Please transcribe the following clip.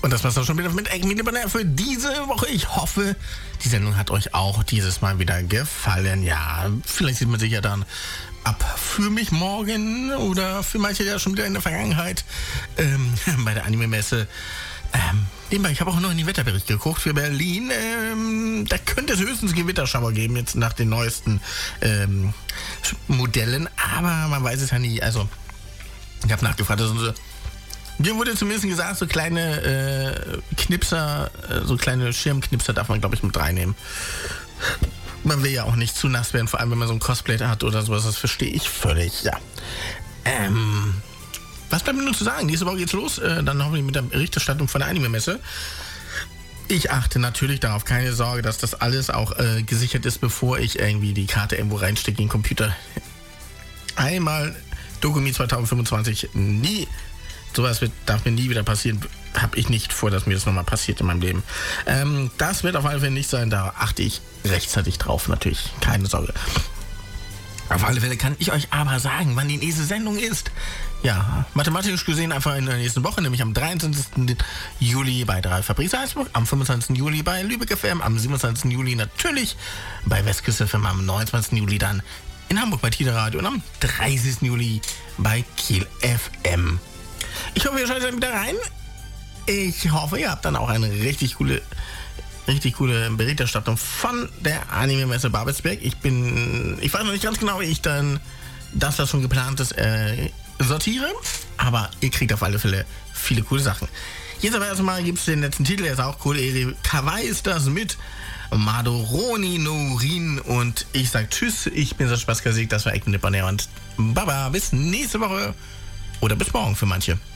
Und das war's auch schon wieder mit Emilia Bonner für diese Woche. Ich hoffe, die Sendung hat euch auch dieses Mal wieder gefallen. Ja, vielleicht sieht man sich ja dann ab für mich morgen oder für manche ja schon wieder in der Vergangenheit bei der Anime-Messe. Nebenbei, ich habe auch noch in den Wetterbericht geguckt für Berlin. Da könnte es höchstens Gewitterschauer geben, jetzt nach den neuesten Modellen. Aber man weiß es ja nie. Also, ich habe nachgefragt, mir wurde zumindest gesagt, so kleine Knipser, so kleine Schirmknipser darf man, glaube ich, mit reinnehmen. Man will ja auch nicht zu nass werden, vor allem wenn man so ein Cosplay hat oder sowas, das verstehe ich völlig, ja. Was bleibt mir nur zu sagen? Nächste Woche geht's los, dann hoffentlich mit der Berichterstattung von der Anime-Messe. Ich achte natürlich darauf, keine Sorge, dass das alles auch gesichert ist, bevor ich irgendwie die Karte irgendwo reinstecke in den Computer. Einmal Dokumi 2025, nie. Sowas darf mir nie wieder passieren. Habe ich nicht vor, dass mir das nochmal passiert in meinem Leben. Das wird auf alle Fälle nicht sein. Da achte ich rechtzeitig drauf. Natürlich, keine Sorge. Auf alle Fälle kann ich euch aber sagen, wann die nächste Sendung ist. Ja, mathematisch gesehen einfach in der nächsten Woche, nämlich am 23. Juli bei 3 Fabrik Salzburg, am 25. Juli bei Lübeck FM, am 27. Juli natürlich bei Westküste FM, am 29. Juli dann in Hamburg bei Tide Radio und am 30. Juli bei Kiel FM. Ich hoffe, ihr schaltet dann wieder rein. Ich hoffe, ihr habt dann auch eine richtig coole Berichterstattung von der Anime-Messe Babelsberg. Ich weiß noch nicht ganz genau, wie ich dann das, was schon geplant ist, sortiere. Aber ihr kriegt auf alle Fälle viele coole Sachen. Jetzt aber erstmal gibt es den letzten Titel, der ist auch cool. Eri Kawaii ist das mit Madoroni no Rin. Und ich sag tschüss, ich bin Sascha Pascal Sieg, das war Emilia Bonner und Baba, bis nächste Woche. Oder bis morgen für manche.